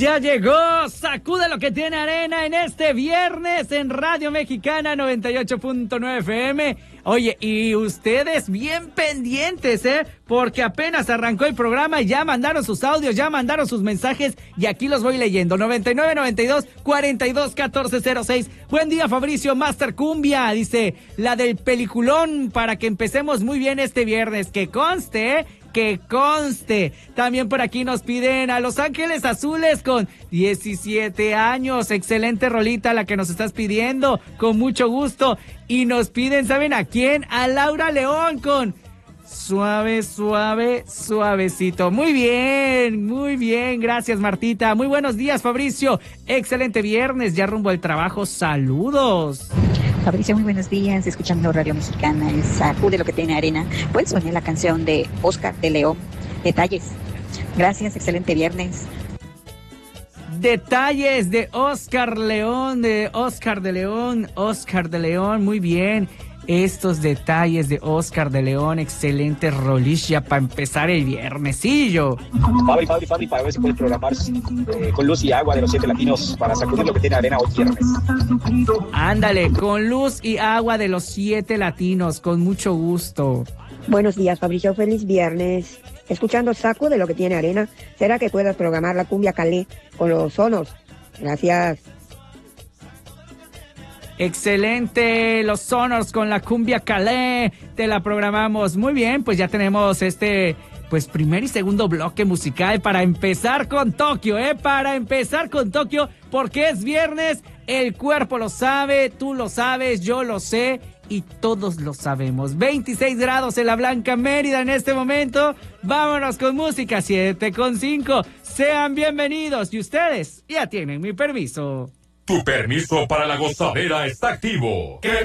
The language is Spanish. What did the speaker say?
Ya llegó, sacude lo que tiene arena en este viernes en Radio Mexicana 98.9 FM. Oye, y ustedes bien pendientes, porque apenas arrancó el programa y ya mandaron sus audios, ya mandaron sus mensajes y aquí los voy leyendo. 9992-421406. Buen día, Fabricio Master Cumbia. Dice, la del peliculón para que empecemos muy bien este viernes. Que conste, que conste. También por aquí nos piden a Los Ángeles Azules con 17 años. Excelente rolita la que nos estás pidiendo, con mucho gusto. Y nos piden, ¿saben a quién? A Laura León con Suave, Suave, Suavecito. Muy bien, gracias Martita. Muy buenos días, Fabricio. Excelente viernes, ya rumbo al trabajo. Saludos. Fabricio, muy buenos días, escuchando Radio Mexicana, el sacude lo que tiene arena. Puedes poner la canción de Oscar de León, Detalles. Gracias, excelente viernes. Detalles de Oscar de León, muy bien. Estos detalles de Oscar de León, excelente rolilla para empezar el viernesillo. Fabri, para ver si puede programar con Luz y Agua de los 7 Latinos para sacudir lo que tiene arena hoy viernes. Ándale, con Luz y Agua de los 7 Latinos, con mucho gusto. Buenos días, Fabricio, feliz viernes. Escuchando Saco de lo que tiene arena, ¿será que puedas programar la cumbia Calé con los Sonors? Gracias. Excelente, los Sonors con la cumbia Calé, te la programamos. Muy bien, pues ya tenemos primer y segundo bloque musical para empezar con Tokio, porque es viernes, el cuerpo lo sabe, tú lo sabes, yo lo sé y todos lo sabemos. 26 grados en la Blanca Mérida en este momento. Vámonos con música, 7:5. Sean bienvenidos y ustedes ya tienen mi permiso. Tu permiso para la gozadera está activo.